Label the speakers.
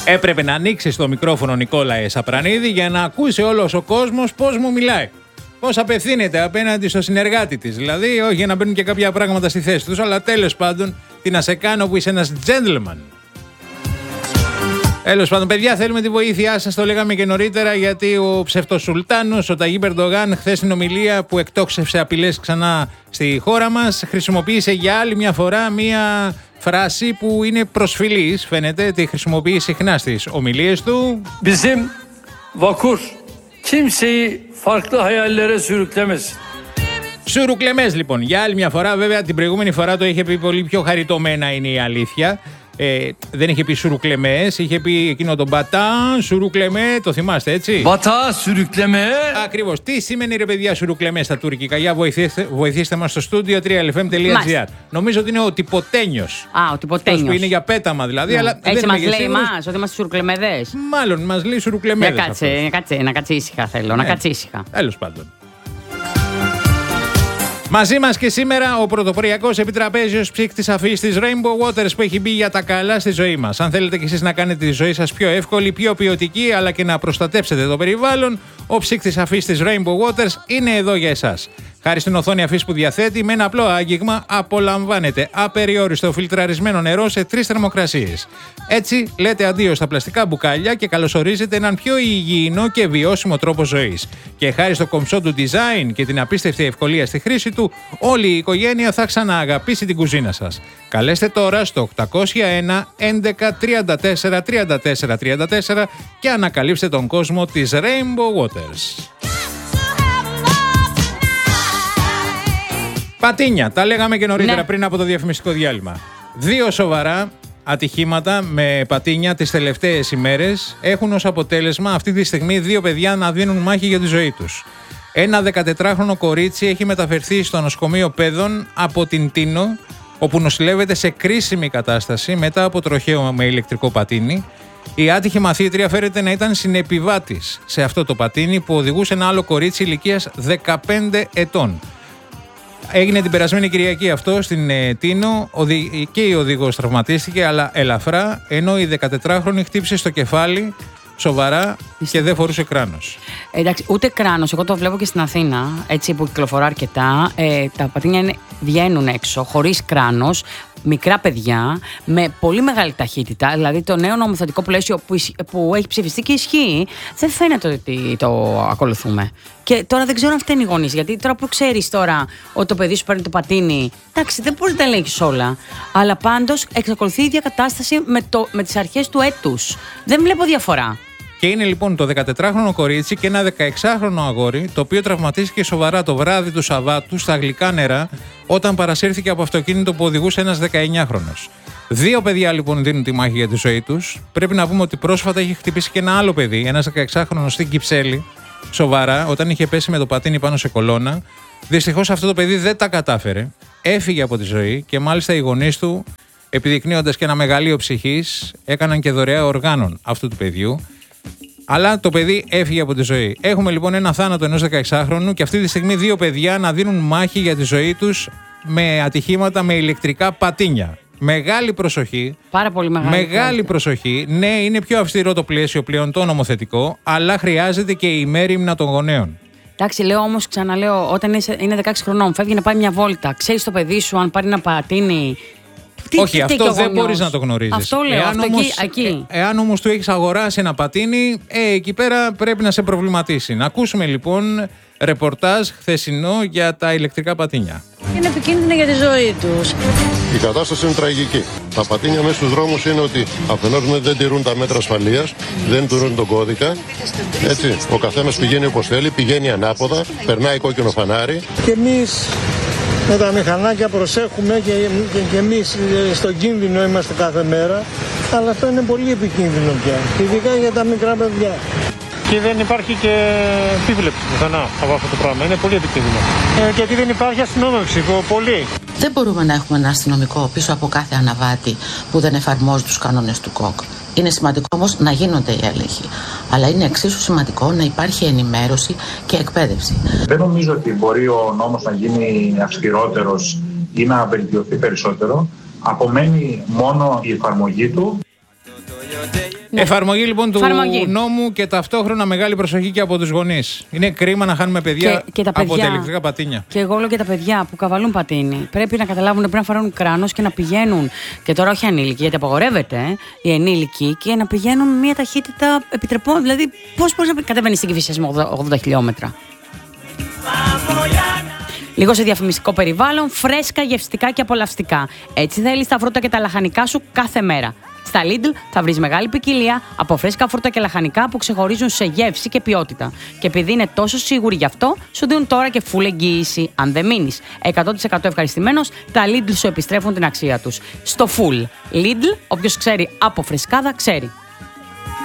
Speaker 1: Έπρεπε να ανοίξει το μικρόφωνο Νικόλαε Σαπρανίδη για να ακούσει όλος ο κόσμος πώς μου μιλάει. Πώς απευθύνεται απέναντι στο συνεργάτη της. Δηλαδή, όχι για να μπαίνουν και κάποια πράγματα στη θέση τους, αλλά τέλος πάντων, τι να σε κάνω που είσαι ένας gentleman. Τέλος πάντων, παιδιά, θέλουμε τη βοήθειά σας. Το λέγαμε και νωρίτερα, γιατί ο ψευτοσουλτάνος, ο Ταγίπ Ερντογάν, χθες στην ομιλία που εκτόξευσε απειλές ξανά στη χώρα μας, χρησιμοποίησε για άλλη μια φορά μια φράση που είναι προσφυλής, φαίνεται, τη χρησιμοποιεί συχνά στις ομιλίες του.
Speaker 2: Bizim vakur kimseyi farklı hayallere sürüklemesin.
Speaker 1: Σουρουκλεμές λοιπόν, για άλλη μια φορά, βέβαια την προηγούμενη φορά το είχε πει πολύ πιο χαριτωμένα, είναι η αλήθεια. Δεν είχε πει σουρουκλεμές, είχε πει εκείνο τον μπατάν, σουρουκλεμέ, το θυμάστε έτσι.
Speaker 2: Μπατά, σουρουκλεμέ.
Speaker 1: Ακριβώς. Τι σημαίνει ρε παιδιά σουρουκλεμέ στα τουρκικά? Για βοηθήστε μας στο στούντιο 3lfm.gr. Νομίζω ότι είναι ο τυποτένιος.
Speaker 3: Ο τυποτένιος.
Speaker 1: Που είναι για πέταμα δηλαδή. Ναι. Αλλά
Speaker 3: έτσι μας λέει εμάς, ότι είμαστε σουρουκλεμεδές.
Speaker 1: Μάλλον μας λέει σουρουκλεμέδες.
Speaker 3: Να κάτσε ήσυχα θέλω, να κάτσε ήσυχα.
Speaker 1: Τέλος πάντων. Μαζί μας και σήμερα ο πρωτοποριακός επιτραπέζιος ψύκτης αφής της Rainbow Waters που έχει μπει για τα καλά στη ζωή μας. Αν θέλετε κι εσείς να κάνετε τη ζωή σας πιο εύκολη, πιο ποιοτική, αλλά και να προστατέψετε το περιβάλλον, ο ψύκτης αφής της Rainbow Waters είναι εδώ για εσάς. Χάρη στην οθόνη αφής που διαθέτει, με ένα απλό άγγιγμα απολαμβάνετε απεριόριστο φιλτραρισμένο νερό σε 3 θερμοκρασίες. Έτσι λέτε αντίο στα πλαστικά μπουκάλια και καλωσορίζετε έναν πιο υγιεινό και βιώσιμο τρόπο ζωής. Και χάρη στο κομψό του design και την απίστευτη ευκολία στη χρήση του, όλη η οικογένεια θα ξανααγαπήσει την κουζίνα σας. Καλέστε τώρα στο 801 11 34 34 34 και ανακαλύψτε τον κόσμο της Rainbow Waters. Πατίνια, τα λέγαμε και νωρίτερα πριν από το διαφημιστικό διάλειμμα. 2 σοβαρά ατυχήματα με πατίνια τις τελευταίες ημέρες έχουν ως αποτέλεσμα αυτή τη στιγμή 2 παιδιά να δίνουν μάχη για τη ζωή τους. Ένα 14χρονο κορίτσι έχει μεταφερθεί στο νοσοκομείο Παιδών από την Τίνο, όπου νοσηλεύεται σε κρίσιμη κατάσταση μετά από τροχαίο με ηλεκτρικό πατίνι. Η άτυχη μαθήτρια φέρεται να ήταν συνεπιβάτης σε αυτό το πατίνι που οδηγούσε ένα άλλο κορίτσι ηλικίας 15 ετών. Έγινε την περασμένη Κυριακή αυτό στην Τίνο και η οδηγός τραυματίστηκε, αλλά ελαφρά, ενώ η 14χρονη χτύπησε στο κεφάλι σοβαρά και δεν φορούσε κράνος. Εντάξει,
Speaker 3: ούτε κράνος. Εγώ το βλέπω και στην Αθήνα, έτσι που κυκλοφορώ αρκετά. Τα πατίνια βγαίνουν έξω χωρίς κράνος, μικρά παιδιά, με πολύ μεγάλη ταχύτητα. Δηλαδή το νέο νομοθετικό πλαίσιο που έχει ψηφιστεί και ισχύει, δεν φαίνεται ότι το ακολουθούμε. Και τώρα δεν ξέρω αν φταίνει οι γονείς, γιατί τώρα που ξέρεις τώρα ότι το παιδί σου παίρνει το πατίνι, εντάξει, δεν μπορεί να τα ελέγχεις όλα. Αλλά πάντως εξακολουθεί η ίδια κατάσταση με τις αρχές του έτους. Δεν βλέπω διαφορά.
Speaker 1: Και είναι λοιπόν το 14χρονο κορίτσι και ένα 16χρονο αγόρι, το οποίο τραυματίστηκε σοβαρά το βράδυ του Σαββάτου στα γλυκά νερά, όταν παρασύρθηκε από αυτοκίνητο που οδηγούσε ένας 19χρονος. 2 παιδιά λοιπόν δίνουν τη μάχη για τη ζωή τους. Πρέπει να πούμε ότι πρόσφατα είχε χτυπήσει και ένα άλλο παιδί, ένας 16χρονος στην Κυψέλη, σοβαρά, όταν είχε πέσει με το πατίνι πάνω σε κολόνα. Δυστυχώς αυτό το παιδί δεν τα κατάφερε. Έφυγε από τη ζωή και μάλιστα οι γονείς του, επιδεικνύοντας και ένα μεγαλείο ψυχής, έκαναν και δωρεά οργάνων αυτού του παιδιού. Αλλά το παιδί έφυγε από τη ζωή. Έχουμε λοιπόν ένα θάνατο ενός 16χρονου και αυτή τη στιγμή 2 παιδιά να δίνουν μάχη για τη ζωή τους με ατυχήματα με ηλεκτρικά πατίνια. Μεγάλη προσοχή.
Speaker 3: Πάρα πολύ
Speaker 1: μεγάλη προσοχή. Ναι, είναι πιο αυστηρό το πλαίσιο πλέον το νομοθετικό, αλλά χρειάζεται και η μέριμνα των γονέων.
Speaker 3: Εντάξει, λέω όμως, ξαναλέω, όταν είναι 16 χρονών, φεύγει να πάει μια βόλτα. Ξέρεις το παιδί σου αν πάρει ένα πατίνι.
Speaker 1: Όχι, αυτό δεν μπορείς να το γνωρίζεις.
Speaker 3: Αυτό λέω, εκεί.
Speaker 1: Εάν όμως του έχεις αγοράσει ένα πατίνι, εκεί πέρα πρέπει να σε προβληματίσει. Να ακούσουμε λοιπόν ρεπορτάζ χθεσινό για τα ηλεκτρικά πατίνια.
Speaker 4: Είναι επικίνδυνα για τη ζωή τους.
Speaker 5: Η κατάσταση είναι τραγική. Τα πατίνια μέσα στους δρόμους είναι ότι αφενός δεν τηρούν τα μέτρα ασφαλείας, δεν τηρούν τον κώδικα. Έτσι, ο καθένας πηγαίνει όπως θέλει, πηγαίνει ανάποδα, περνάει κόκκινο φανάρι.
Speaker 6: Και εμείς με τα μηχανάκια προσέχουμε και εμείς στον κίνδυνο είμαστε κάθε μέρα, αλλά αυτό είναι πολύ επικίνδυνο πια, ειδικά για τα μικρά παιδιά. Και δεν υπάρχει και επίβλεψη πουθενά από αυτό το πράγμα. Είναι πολύ επικίνδυνο. Γιατί δεν υπάρχει αστυνόμευση, πολύ.
Speaker 7: Δεν μπορούμε να έχουμε ένα αστυνομικό πίσω από κάθε αναβάτη που δεν εφαρμόζει τους κανόνες του ΚΟΚ. Είναι σημαντικό όμως να γίνονται οι έλεγχοι. Αλλά είναι εξίσου σημαντικό να υπάρχει ενημέρωση και εκπαίδευση.
Speaker 8: Δεν νομίζω ότι μπορεί ο νόμος να γίνει αυστηρότερος ή να βελτιωθεί περισσότερο. Απομένει μόνο η εφαρμογή του.
Speaker 3: Ναι.
Speaker 1: Εφαρμογή λοιπόν του νόμου και ταυτόχρονα μεγάλη προσοχή και από τους γονείς. Είναι κρίμα να χάνουμε παιδιά,
Speaker 3: και τα παιδιά
Speaker 1: από τα ηλεκτρικά πατίνια.
Speaker 3: Και εγώ λέω και τα παιδιά που καβαλούν πατίνι. Πρέπει να καταλάβουν, πρέπει να φοράνε κράνος και να πηγαίνουν. Και τώρα όχι ανήλικοι, γιατί απαγορεύεται οι ενήλικοι, και να πηγαίνουν με μια ταχύτητα επιτρεπών. Δηλαδή, πώς μπορεί να κατεβαίνει στην Κηφισιά με 80 χιλιόμετρα. Λίγο σε διαφημιστικό περιβάλλον, φρέσκα, γευστικά και απολαυστικά. Έτσι θέλεις τα φρούτα και τα λαχανικά σου κάθε μέρα. Στα Lidl θα βρεις μεγάλη ποικιλία από φρέσκα φρούτα και λαχανικά που ξεχωρίζουν σε γεύση και ποιότητα. Και επειδή είναι τόσο σίγουροι γι' αυτό, σου δίνουν τώρα και full εγγύηση. Αν δεν μείνεις 100% ευχαριστημένος, τα Lidl σου επιστρέφουν την αξία τους. Στο full Lidl, όποιος ξέρει από φρεσκάδα ξέρει.